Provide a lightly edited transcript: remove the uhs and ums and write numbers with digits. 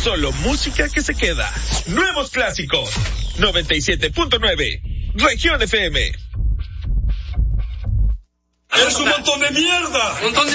Solo música que se queda. Nuevos clásicos. 97.9. Región FM. ¡Eres un montón de mierda! ¡Montón de